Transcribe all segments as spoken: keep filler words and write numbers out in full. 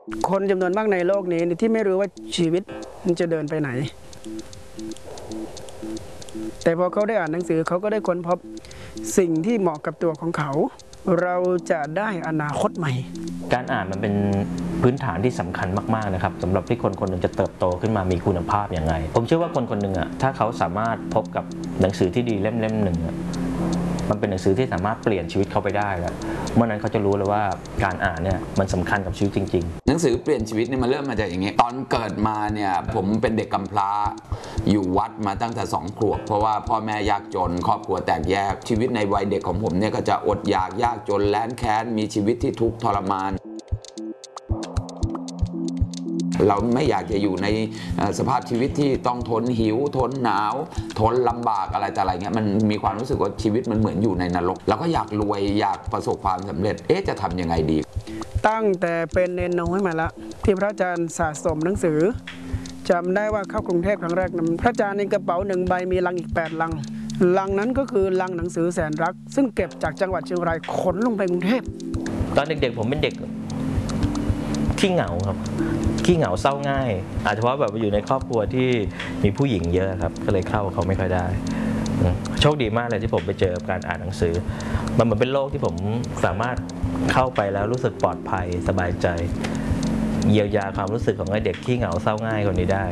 คนจำนวนมากในโลกนี้ที่ไม่รู้ว่าชีวิตมันจะเดินไปไหนแต่พอเขาได้อ่านหนังสือเขาก็ได้ค้นพบสิ่งที่เหมาะกับตัวของเขาเราจะได้อนาคตใหม่การอ่านมันเป็นพื้นฐานที่สำคัญมากๆนะครับสำหรับที่คนคนหนึ่งจะเติบโตขึ้นมามีคุณภาพอย่างไรผมเชื่อว่าคนคนหนึ่งอ่ะถ้าเขาสามารถพบกับหนังสือที่ดีเล่มเล่มหนึ่งมันเป็นหนังสือที่สามารถเปลี่ยนชีวิตเขาไปได้แล้วเมื่อนั้นเขาจะรู้เลยว่าการอ่านเนี่ยมันสำคัญกับชีวิตจริงๆหนังสือเปลี่ยนชีวิตเนี่ยมันเริ่มมาจากอย่างนี้ตอนเกิดมาเนี่ยผมเป็นเด็กกำพร้าอยู่วัดมาตั้งแต่สองขวบเพราะว่าพ่อแม่ยากจนครอบครัวแตกแยกชีวิตในวัยเด็กของผมเนี่ยก็จะอดอยากยากจนแล้นแค้นมีชีวิตที่ทุกข์ทรมานเราไม่อยากจะอยู่ในสภาพชีวิตที่ต้องทนหิวทนหนาวทนลำบากอะไรแต่อะไรเงี้ยมันมีความรู้สึกว่าชีวิตมันเหมือนอยู่ในนรกเราก็อยากรวยอยากประสบความสำเร็จเอ๊ะจะทำยังไงดีตั้งแต่เป็นเนนน้อยมาละที่พระอาจารย์สะสมหนังสือจำได้ว่าเข้ากรุงเทพครั้งแรกนั้นพระอาจารย์ในกระเป๋าหนึ่งใบมีลังอีกแปดลังลังนั้นก็คือลังหนังสือแสนรักซึ่งเก็บจากจังหวัดเชียงรายขนลงไปกรุงเทพตอนเด็กๆผมเป็นเด็กขี้เหงาครับขี้เหงาเศร้าง่ายอาจจะเพราะแบบอยู่ในครอบครัวที่มีผู้หญิงเยอะครับก็เลยเข้าเขาไม่ค่อยได้โชคดีมากเลยที่ผมไปเจอการอ่านหนังสือมันเหมือนเป็นโลกที่ผมสามารถเข้าไปแล้วรู้สึกปลอดภัยสบายใจเยียวยาความรู้สึกของไอ้เด็กขี้เหงาเศร้าง่ายคนนี้ได้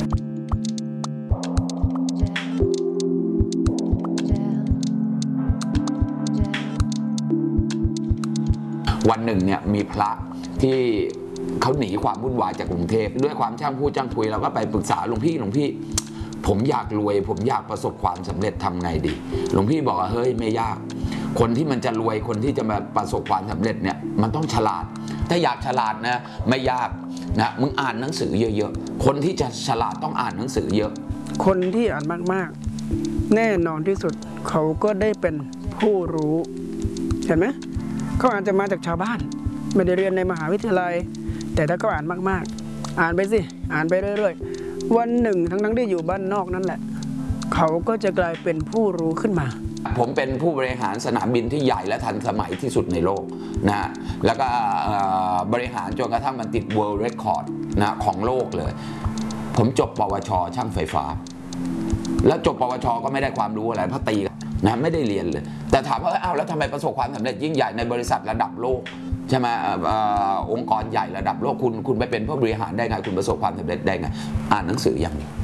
วันหนึ่งเนี่ยมีพระที่เขาหนีความวุ่นวายจากกรุงเทพด้วยความช่างพูดช่างคุยเราก็ไปปรึกษาหลวงพี่หลวงพี่ผมอยากรวยผมอยากประสบความสำเร็จทำไงดีหลวงพี่บอกว่าเฮ้ยไม่ยากคนที่มันจะรวยคนที่จะมาประสบความสำเร็จเนี่ยมันต้องฉลาดถ้าอยากฉลาดนะไม่ยากนะมึงอ่านหนังสือเยอะๆคนที่จะฉลาดต้องอ่านหนังสือเยอะคนที่อ่านมากๆแน่นอนที่สุดเขาก็ได้เป็นผู้รู้เห็นไหมเขาอาจจะมาจากชาวบ้านไม่ได้เรียนในมหาวิทยาลัยแต่ถ้าเขาอ่านมากๆอ่านไปสิอ่านไปเรื่อยๆวันหนึ่งทั้งทั้งที่อยู่บ้านนอกนั่นแหละเขาก็จะกลายเป็นผู้รู้ขึ้นมาผมเป็นผู้บริหารสนามบินที่ใหญ่และทันสมัยที่สุดในโลกนะแล้วก็บริหารจนกระทั่งมันติด World Record นะของโลกเลยผมจบปวชช่างไฟฟ้าแล้วจบปวชก็ไม่ได้ความรู้อะไรเพราะตีนะไม่ได้เรียนเลยแต่ถามว่าอ้าวแล้วทำไมประสบความสำเร็จยิ่งใหญ่ในบริษัทระดับโลกใช่ไหมองค์กรใหญ่ระดับโลกคุณคุณไปเป็นผู้บริหารได้ไงคุณประสบความสำเร็จได้ไงอ่านหนังสืออย่างนี้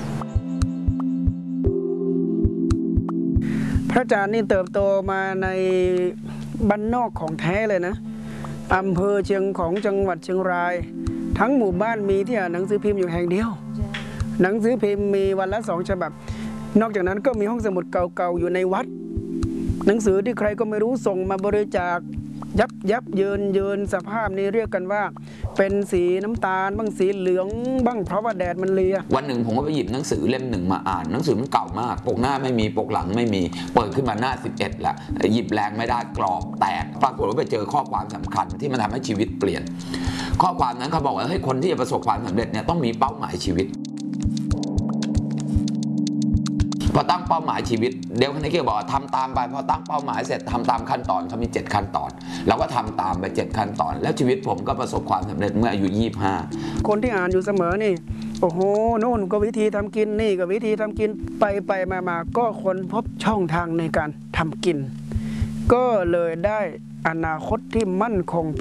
พระอาจารย์นี่เติบโตมาในบ้านนอกของแท้เลยนะอำเภอเชียงของจังหวัดเชียงรายทั้งหมู่บ้านมีที่อ่านหนังสือพิมพ์อยู่แห่งเดียวหนังสือพิมพ์มีวันละสองฉบับนอกจากนั้นก็มีห้องสมุดเก่าๆอยู่ในวัดหนังสือที่ใครก็ไม่รู้ส่งมาบริจาคยับยับเยินเยินสภาพนี้เรียกกันว่าเป็นสีน้ำตาลบ้างสีเหลืองบ้างเพราะว่าแดดมันเลียวันหนึ่งผมก็ไปหยิบหนังสือเล่มหนึ่งมาอ่านหนังสือมันเก่ามากปกหน้าไม่มีปกหลังไม่มีเปิดขึ้นมาหน้าสิบเอ็ดแล้วหยิบแรงไม่ได้กรอบแตกปรากฏว่าไปเจอข้อความสำคัญที่มันทำให้ชีวิตเปลี่ยนข้อความนั้นเขาบอกว่าเฮ้ยคนที่จะประสบความสำเร็จเนี่ยต้องมีเป้าหมายชีวิตพอตั้งเป้าหมายชีวิตเดี๋ยวคนนี้เกี่ยวบอกว่าทำตามไปพอตั้งเป้าหมายเสร็จทำตามขั้นตอนเขามีเจ็ดขั้นตอนเราก็ทำตามไปเจ็ดขั้นตอนแล้วชีวิตผมก็ประสบความสำเร็จเมื่ออายุยี่สิบห้าคนที่อ่านอยู่เสมอนี่โอ้โหโน่นก็วิธีทำกินนี่ก็วิธีทำกินไปไปมามาก็ค้นพบช่องทางในการทำกินก็เลยได้อนาคตที่มั่นคง